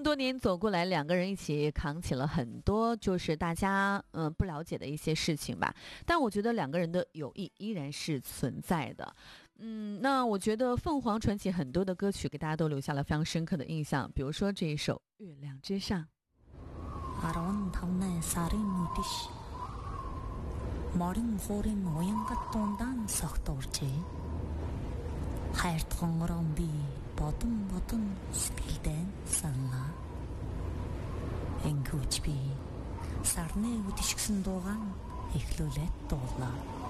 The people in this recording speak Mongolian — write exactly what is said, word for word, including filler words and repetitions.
多年走过来，两个人一起扛起了很多就是大家嗯、呃、不了解的一些事情吧，但我觉得两个人的友谊依然是存在的。嗯，那我觉得凤凰传奇很多的歌曲给大家都留下了非常深刻的印象，比如说这一首《月亮之上》。 아름다운 밤내 살인 우디시 머린 호린 오양갓돈 단석 돌지 하얀 비 버튼 버튼 스킬된 살라 앵구치비 sarne үдишгсэн дуугаан эхлүүлээд дуулаа.